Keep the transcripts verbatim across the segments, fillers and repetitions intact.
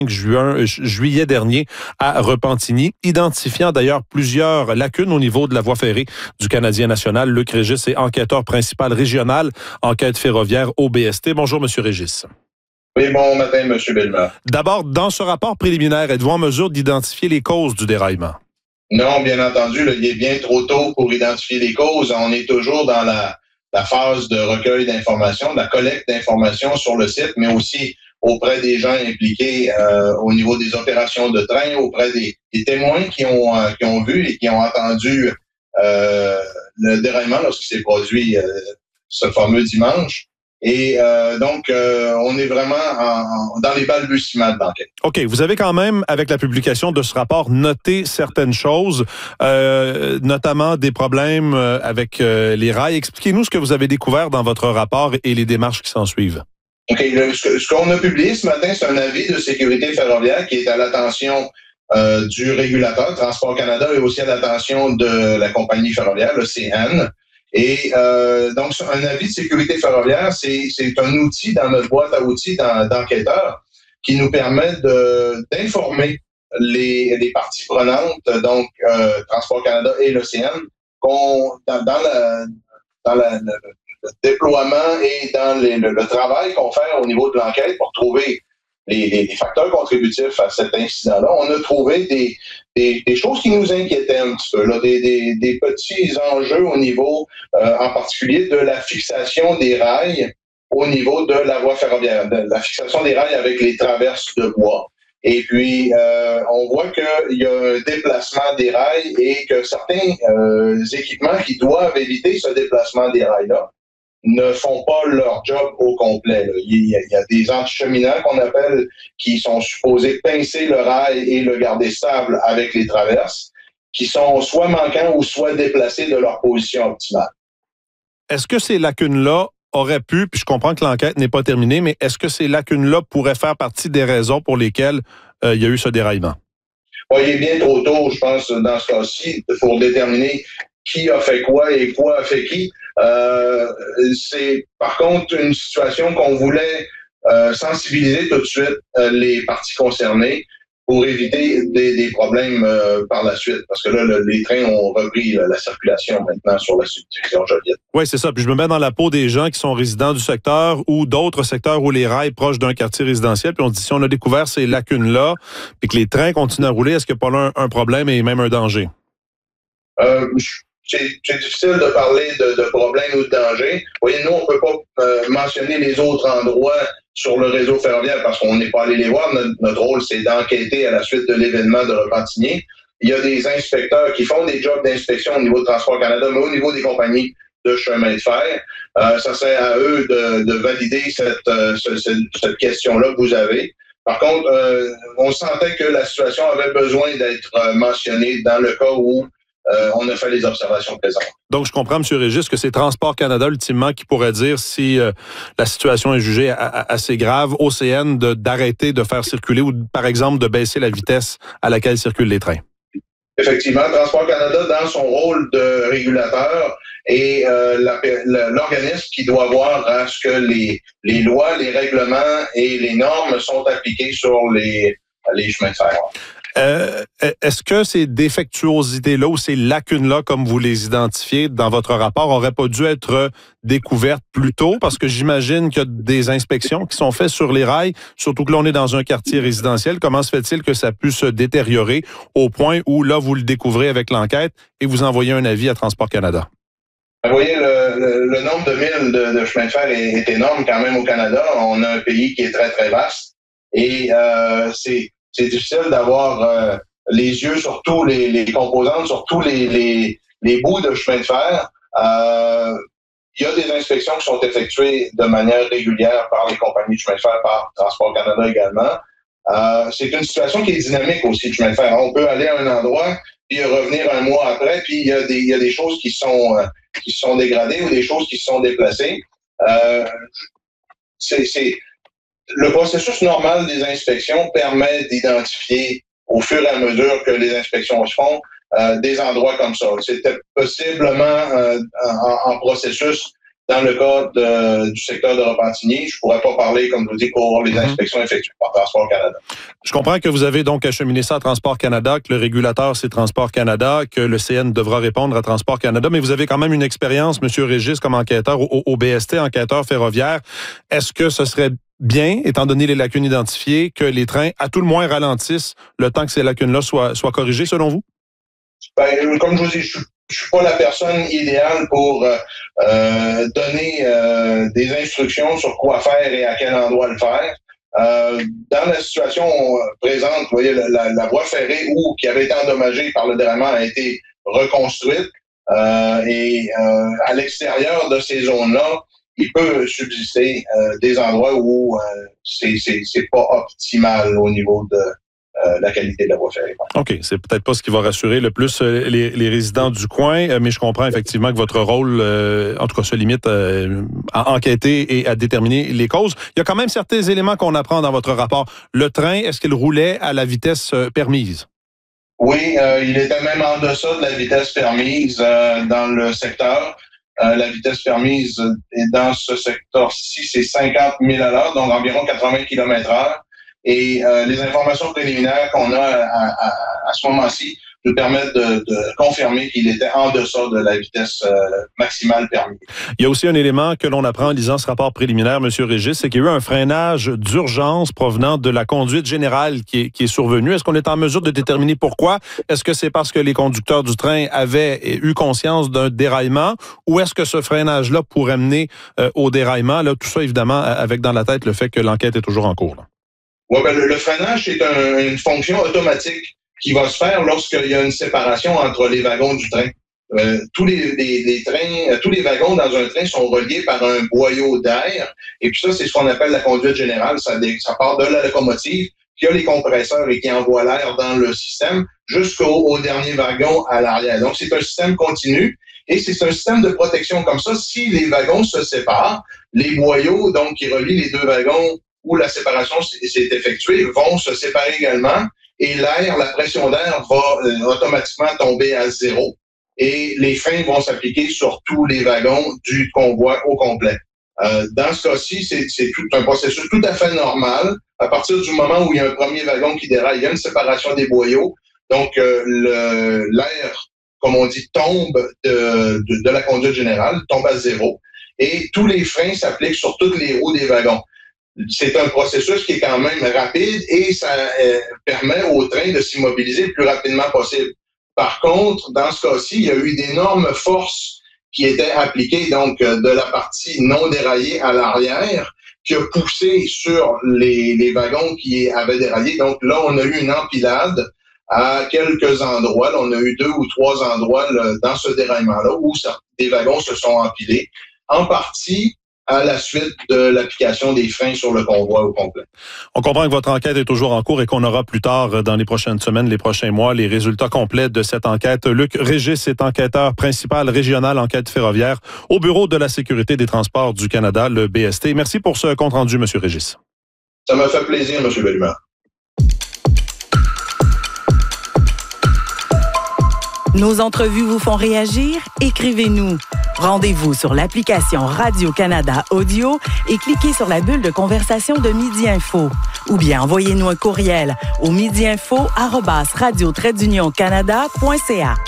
Juin, juillet dernier à Repentigny, identifiant d'ailleurs plusieurs lacunes au niveau de la voie ferrée du Canadien national. Luc Régis est enquêteur principal régional, enquête ferroviaire au B S T. Bonjour, Monsieur Régis. Oui, bon matin, Monsieur Bellemare. D'abord, dans ce rapport préliminaire, êtes-vous en mesure d'identifier les causes du déraillement? Non, bien entendu, là, il est bien trop tôt pour identifier les causes. On est toujours dans la, la phase de recueil d'informations, de la collecte d'informations sur le site, mais aussi auprès des gens impliqués euh, au niveau des opérations de train, auprès des, des témoins qui ont euh, qui ont vu et qui ont entendu euh, le déraillement lorsqu'il s'est produit euh, ce fameux dimanche. Et euh, donc, euh, on est vraiment en, en, dans les balbutiements de l'enquête. OK. Vous avez quand même, avec la publication de ce rapport, noté certaines choses, euh, notamment des problèmes avec euh, les rails. Expliquez-nous ce que vous avez découvert dans votre rapport et les démarches qui s'en suivent. OK. Le, ce, ce qu'on a publié ce matin, c'est un avis de sécurité ferroviaire qui est à l'attention euh, du régulateur, Transport Canada, et aussi à l'attention de la compagnie ferroviaire, le C N. Et euh, donc, un avis de sécurité ferroviaire, c'est, c'est un outil dans notre boîte à outils d'enquêteurs qui nous permet de, d'informer les, les parties prenantes, donc euh, Transport Canada et l'O C N, qu'on, dans, dans, la, dans la, le, le déploiement et dans les, le, le travail qu'on fait au niveau de l'enquête pour trouver les, les, les facteurs contributifs à cet incident-là. On a trouvé des, des, des choses qui nous inquiétaient un petit peu, là, des, des, des petits enjeux au niveau, euh, en particulier, de la fixation des rails au niveau de la voie ferroviaire, de la fixation des rails avec les traverses de bois. Et puis, euh, on voit qu'il y a un déplacement des rails et que certains euh, équipements qui doivent éviter ce déplacement des rails-là ne font pas leur job au complet. Là. Il, y a, il y a des anticheminants qu'on appelle qui sont supposés pincer le rail et le garder stable avec les traverses, qui sont soit manquants ou soit déplacés de leur position optimale. Est-ce que ces lacunes-là auraient pu, puis je comprends que l'enquête n'est pas terminée, mais est-ce que ces lacunes-là pourraient faire partie des raisons pour lesquelles euh, il y a eu ce déraillement? Bon, il est bien trop tôt, je pense, dans ce cas-ci, pour déterminer qui a fait quoi et quoi a fait qui. Euh, c'est par contre une situation qu'on voulait euh, sensibiliser tout de suite euh, les parties concernées pour éviter des, des problèmes euh, par la suite. Parce que là, le, les trains ont repris là, la circulation maintenant sur la subdivision Joliette. Oui, c'est ça. Puis je me mets dans la peau des gens qui sont résidents du secteur ou d'autres secteurs où les rails proches d'un quartier résidentiel. Puis on se dit, si on a découvert ces lacunes-là, puis que les trains continuent à rouler, est-ce qu'il n'y a pas là un, un problème et même un danger? Euh, C'est, c'est difficile de parler de, de problèmes ou de dangers. Vous voyez, nous, on ne peut pas euh, mentionner les autres endroits sur le réseau ferroviaire parce qu'on n'est pas allé les voir. Notre, notre rôle, c'est d'enquêter à la suite de l'événement de Repentigny. Il y a des inspecteurs qui font des jobs d'inspection au niveau de Transport Canada, mais au niveau des compagnies de chemin de fer. Euh, ça serait à eux de, de valider cette, euh, ce, cette, cette question-là que vous avez. Par contre, euh, on sentait que la situation avait besoin d'être euh, mentionnée dans le cas où Euh, on a fait les observations présentes. Donc, je comprends, M. Régis, que c'est Transport Canada, ultimement, qui pourrait dire si euh, la situation est jugée a, a, assez grave, O C N, de, d'arrêter de faire circuler ou, par exemple, de baisser la vitesse à laquelle circulent les trains. Effectivement, Transport Canada, dans son rôle de régulateur, est euh, la, la, l'organisme qui doit voir à ce que les, les lois, les règlements et les normes sont appliqués sur les, les chemins de fer. Euh, est-ce que ces défectuosités-là ou ces lacunes-là, comme vous les identifiez dans votre rapport, auraient pas dû être découvertes plus tôt? Parce que j'imagine qu'il y a des inspections qui sont faites sur les rails, surtout que là, on est dans un quartier résidentiel. Comment se fait-il que ça a pu se détériorer au point où, là, vous le découvrez avec l'enquête et vous envoyez un avis à Transport Canada? Vous voyez, le, le, le nombre de milles de, de chemins de fer est, est énorme quand même au Canada. On a un pays qui est très, très vaste. Et euh, c'est... C'est difficile d'avoir euh, les yeux sur tous les, les composantes, sur tous les, les, les bouts de chemin de fer. Euh, il y a des inspections qui sont effectuées de manière régulière par les compagnies de chemin de fer, par Transport Canada également. Euh, c'est une situation qui est dynamique aussi, de chemin de fer. On peut aller à un endroit, puis revenir un mois après, puis il y a des, il y a des choses qui sont, euh, qui sont dégradées ou des choses qui se sont déplacées. Euh, c'est... c'est Le processus normal des inspections permet d'identifier au fur et à mesure que les inspections se font euh, des endroits comme ça. C'était possiblement euh, en, en processus Dans le cas de, du secteur de Repentigny, je pourrais pas parler, comme je vous dis, pour les inspections effectuées par Transport Canada. Je comprends que vous avez donc acheminé ça à Transport Canada, que le régulateur, c'est Transport Canada, que le C N devra répondre à Transport Canada, mais vous avez quand même une expérience, M. Régis, comme enquêteur au, au B S T, enquêteur ferroviaire. Est-ce que ce serait bien, étant donné les lacunes identifiées, que les trains, à tout le moins, ralentissent le temps que ces lacunes-là soient, soient corrigées, selon vous? Ben, comme je vous dis, je suis Je suis pas la personne idéale pour euh, donner euh, des instructions sur quoi faire et à quel endroit le faire. Euh, dans la situation présente, vous voyez, la, la voie ferrée où, qui avait été endommagée par le déraillement a été reconstruite euh, et euh, à l'extérieur de ces zones-là, il peut subsister euh, des endroits où euh, c'est, c'est, c'est pas optimal au niveau de Euh, la qualité de la voie ferrée. OK. C'est peut-être pas ce qui va rassurer le plus euh, les, les résidents du coin, euh, mais je comprends effectivement que votre rôle, euh, en tout cas, se limite euh, à enquêter et à déterminer les causes. Il y a quand même certains éléments qu'on apprend dans votre rapport. Le train, est-ce qu'il roulait à la vitesse euh, permise? Oui, euh, il était même en deçà de la vitesse permise euh, dans le secteur. Euh, la vitesse permise est dans ce secteur-ci, c'est cinquante milles à l'heure, donc environ quatre-vingts kilomètres heure. Et euh, les informations préliminaires qu'on a à, à, à ce moment-ci nous permettent de, de confirmer qu'il était en deçà de la vitesse euh, maximale permise. Il y a aussi un élément que l'on apprend en lisant ce rapport préliminaire, M. Régis, c'est qu'il y a eu un freinage d'urgence provenant de la conduite générale qui est, qui est survenue. Est-ce qu'on est en mesure de déterminer pourquoi? Est-ce que c'est parce que les conducteurs du train avaient eu conscience d'un déraillement ou est-ce que ce freinage-là pourrait mener euh, au déraillement? Là, tout ça, évidemment, avec dans la tête le fait que l'enquête est toujours en cours. Là. Ouais, ben, le, le freinage, c'est un, une fonction automatique qui va se faire lorsqu'il y a une séparation entre les wagons du train. Euh, tous les, les, les trains, euh, tous les wagons dans un train sont reliés par un boyau d'air. Et puis ça, c'est ce qu'on appelle la conduite générale. Ça, ça part de la locomotive, qui a les compresseurs et qui envoie l'air dans le système jusqu'au au dernier wagon à l'arrière. Donc, c'est un système continu. Et c'est un système de protection comme ça. Si les wagons se séparent, les boyaux, donc, qui relient les deux wagons où la séparation s'est effectuée, vont se séparer également. Et l'air, la pression d'air va euh, automatiquement tomber à zéro et les freins vont s'appliquer sur tous les wagons du convoi au complet. Euh, dans ce cas-ci, c'est, c'est tout un processus tout à fait normal. À partir du moment où il y a un premier wagon qui déraille, il y a une séparation des boyaux. Donc, euh, le, l'air, comme on dit, tombe de, de, de la conduite générale, tombe à zéro. Et tous les freins s'appliquent sur toutes les roues des wagons. C'est un processus qui est quand même rapide et ça euh, permet au train de s'immobiliser le plus rapidement possible. Par contre, dans ce cas-ci, il y a eu d'énormes forces qui étaient appliquées, donc euh, de la partie non déraillée à l'arrière, qui a poussé sur les, les wagons qui avaient déraillé. Donc là, on a eu une empilade à quelques endroits. Là, on a eu deux ou trois endroits là, dans ce déraillement-là où ça, des wagons se sont empilés, en partie à la suite de l'application des freins sur le convoi au complet. On comprend que votre enquête est toujours en cours et qu'on aura plus tard, dans les prochaines semaines, les prochains mois, les résultats complets de cette enquête. Luc Régis est enquêteur principal régional enquête ferroviaire au Bureau de la sécurité des transports du Canada, le B S T. Merci pour ce compte-rendu, M. Régis. Ça m'a fait plaisir, M. Bellemare. Nos entrevues vous font réagir? Écrivez-nous. Rendez-vous sur l'application Radio-Canada Audio et cliquez sur la bulle de conversation de Midi Info. Ou bien envoyez-nous un courriel au midiinfo arobase radio trait d'union canada point c a.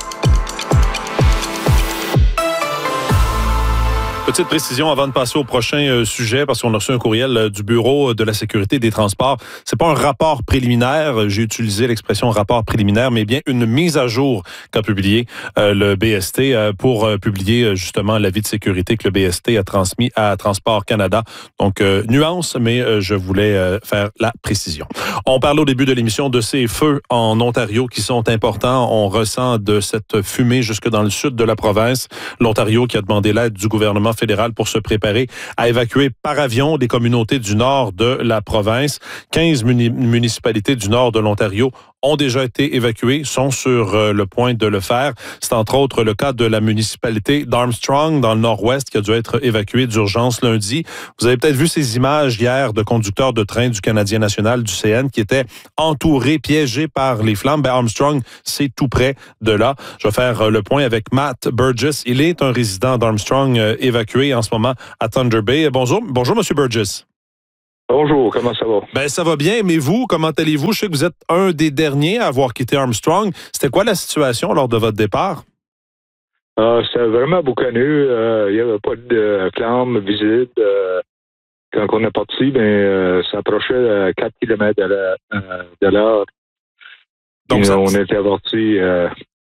Petite précision avant de passer au prochain euh, sujet, parce qu'on a reçu un courriel euh, du Bureau de la sécurité des transports. C'est pas un rapport préliminaire, j'ai utilisé l'expression rapport préliminaire, mais bien une mise à jour qu'a publié euh, le B S T euh, pour euh, publier euh, justement l'avis de sécurité que le B S T a transmis à Transport Canada. Donc, euh, nuance, mais euh, je voulais euh, faire la précision. On parlait au début de l'émission de ces feux en Ontario qui sont importants. On ressent de cette fumée jusque dans le sud de la province. L'Ontario qui a demandé l'aide du gouvernement fédéral pour se préparer à évacuer par avion des communautés du nord de la province. quinze muni- municipalités du nord de l'Ontario ont déjà été évacuées, sont sur euh, le point de le faire. C'est entre autres le cas de la municipalité d'Armstrong, dans le nord-ouest, qui a dû être évacuée d'urgence lundi. Vous avez peut-être vu ces images hier de conducteurs de train du Canadien national, du C N, qui étaient entourés, piégés par les flammes. Ben Armstrong, c'est tout près de là. Je vais faire euh, le point avec Matt Burgess. Il est un résident d'Armstrong euh, évacué évacués en ce moment à Thunder Bay. Bonjour, bonjour, M. Burgess. Bonjour, comment ça va? Ben ça va bien, mais vous, comment allez-vous? Je sais que vous êtes un des derniers à avoir quitté Armstrong. C'était quoi la situation lors de votre départ? Euh, C'était vraiment boucaneux. Euh, il n'y avait pas de flamme visible. Euh, quand on est parti, ben, euh, ça approchait à quatre kilomètres de l'heure. Donc, ça... on était averti, euh,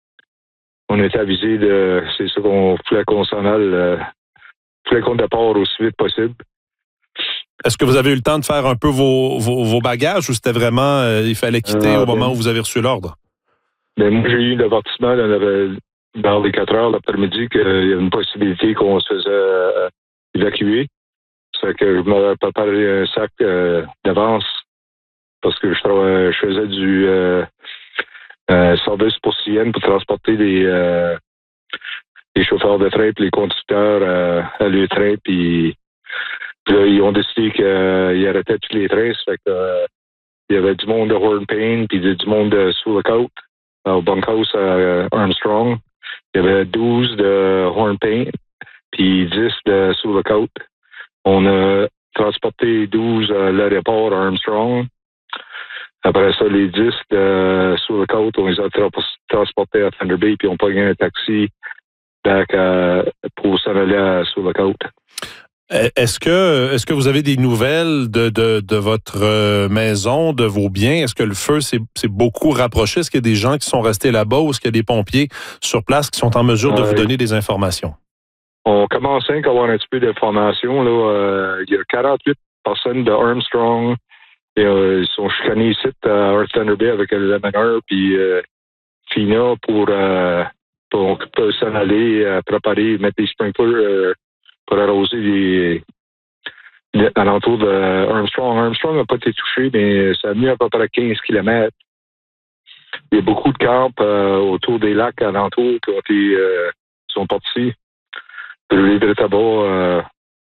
on était avisé de, c'est ça qu'on voulait qu'on s'en aille, euh, voulait qu'on départ aussi vite possible. Est-ce que vous avez eu le temps de faire un peu vos, vos, vos bagages ou c'était vraiment, euh, il fallait quitter euh, au moment ben, où vous avez reçu l'ordre? Ben, moi, j'ai eu l'avertissement dans les quatre heures l'après-midi qu'il y avait une possibilité qu'on se faisait euh, évacuer. C'est que je m'avais préparé un sac euh, d'avance parce que je, travaillais, je faisais du euh, euh, service pour C N pour transporter les, euh, les chauffeurs de train et les conducteurs euh, à leur train. Puis là, ils ont décidé qu'ils euh, arrêtaient tous les trains. Ça fait que, euh, il y avait du monde de Hornpain puis du monde de Sous le Côte, au bunkhouse à Armstrong. Il y avait douze de Hornpain puis dix de Sous le Côte. On a transporté douze à l'aéroport à Armstrong. Après ça, les dix de Sous le Côte, on les a tra- transportés à Thunder Bay puis on a payé un taxi back à, pour s'en aller à Sous le Côte. Est-ce que, est-ce que vous avez des nouvelles de, de, de votre maison, de vos biens? Est-ce que le feu s'est, s'est beaucoup rapproché? Est-ce qu'il y a des gens qui sont restés là-bas ou est-ce qu'il y a des pompiers sur place qui sont en mesure de euh, vous donner des informations? On commence à avoir un petit peu d'informations. Là. Euh, il y a quarante-huit personnes de Armstrong. Et, euh, ils sont chicanés ici à Thunder Bay avec le meneur puis euh, Fina pour, euh, pour, pour s'en aller euh, préparer, mettre des sprinklers euh, pour arroser les, les alentours de Armstrong. Armstrong n'a pas été touché, mais ça a mis à peu près quinze kilomètres. Il y a beaucoup de camps euh, autour des lacs alentours qui ont été, euh, sont partis. Le livre tabac, euh,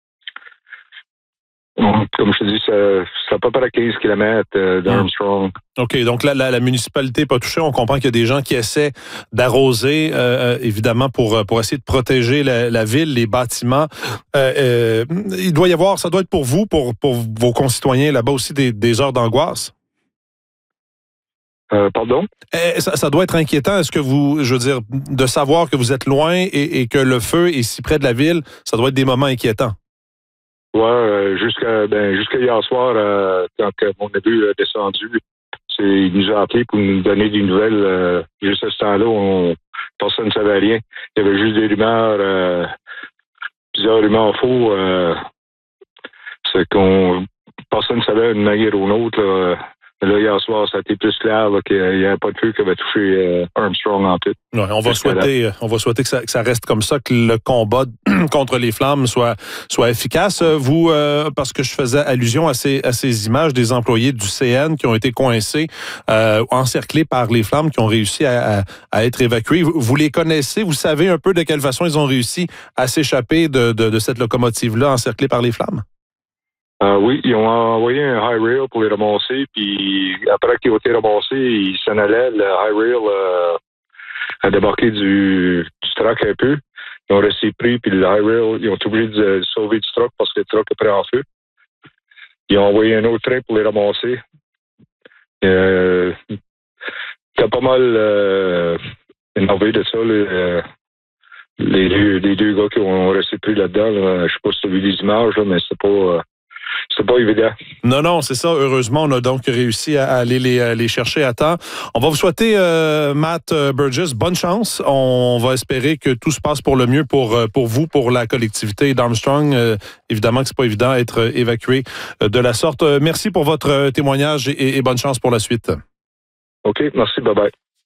comme je te dis, ça, ça a pas près quinze kilomètres euh, d'Armstrong. OK, donc la, la, la municipalité n'est pas touchée. On comprend qu'il y a des gens qui essaient d'arroser, euh, évidemment, pour, pour essayer de protéger la, la ville, les bâtiments. Euh, euh, il doit y avoir, ça doit être pour vous, pour, pour vos concitoyens là-bas aussi, des, des heures d'angoisse? Euh, pardon? Eh, ça, ça doit être inquiétant. Est-ce que vous, je veux dire, de savoir que vous êtes loin et, et que le feu est si près de la ville, ça doit être des moments inquiétants. Ouais, euh, jusqu'à ben, jusqu'à hier soir, euh, quand mon neveu est descendu, c'est, il nous a appelé pour nous donner des nouvelles. Euh, juste à ce temps-là, on, personne ne savait rien. Il y avait juste des rumeurs, euh, plusieurs rumeurs faux. Euh, c'est qu'on personne ne savait une manière ou une autre. Là. Là, hier soir, ça a été plus clair là, qu'il n'y avait pas de feu qui avait touché euh, Armstrong en tout. Ouais, on va souhaiter, on va souhaiter que ça, que ça reste comme ça, que le combat contre les flammes soit, soit efficace. Vous, euh, parce que je faisais allusion à ces, à ces images des employés du C N qui ont été coincés, euh, encerclés par les flammes, qui ont réussi à, à, à être évacués. Vous, vous les connaissez? Vous savez un peu de quelle façon ils ont réussi à s'échapper de, de, de cette locomotive-là encerclée par les flammes? Euh, oui, ils ont envoyé un high rail pour les ramasser, puis après qu'ils ont été ramassés, ils s'en allaient. Le high rail euh, a débarqué du, du truck un peu. Ils ont resté pris, puis le high rail, ils ont été obligés de, de sauver du truck parce que le truck est pris en feu. Ils ont envoyé un autre train pour les ramasser. Euh, C'était pas mal euh, énervé de ça, les, les, deux, les deux gars qui ont resté pris là-dedans. Là. Je sais pas si tu as vu les images, là, mais c'est pas... Euh, C'est pas évident. Non, non, c'est ça. Heureusement, on a donc réussi à aller les, les chercher à temps. On va vous souhaiter, euh, Matt Burgess, bonne chance. On va espérer que tout se passe pour le mieux pour, pour vous, pour la collectivité d'Armstrong. Euh, évidemment que c'est pas évident d'être évacué de la sorte. Merci pour votre témoignage et, et bonne chance pour la suite. OK, merci. Bye-bye.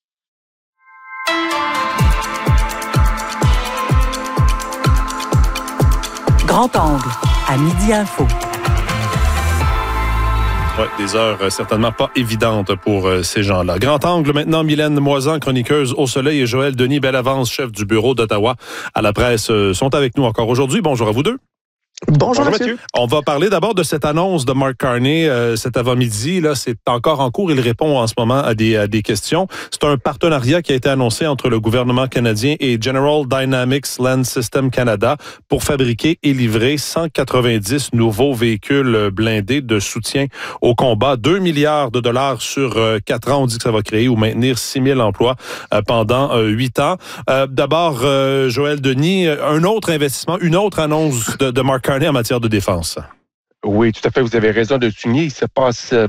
Grand Angle, à Midi Info. Ouais, des heures euh, certainement pas évidentes pour euh, ces gens-là. Grand Angle, maintenant, Mylène Moisan, chroniqueuse au Soleil, et Joël Denis Bellavance, chef du bureau d'Ottawa à la presse, euh, sont avec nous encore aujourd'hui. Bonjour à vous deux. Bonjour, Bonjour monsieur. On va parler d'abord de cette annonce de Mark Carney euh, cet avant-midi. Là, c'est encore en cours. Il répond en ce moment à des, à des questions. C'est un partenariat qui a été annoncé entre le gouvernement canadien et General Dynamics Land System Canada pour fabriquer et livrer cent quatre-vingt-dix nouveaux véhicules blindés de soutien au combat. deux milliards de dollars sur euh, quatre ans. On dit que ça va créer ou maintenir six mille emplois euh, pendant euh, huit ans. Euh, d'abord, euh, Joël Denis, un autre investissement, une autre annonce de, de Mark Carney en matière de défense. Oui, tout à fait. Vous avez raison de le souligner. Il se passe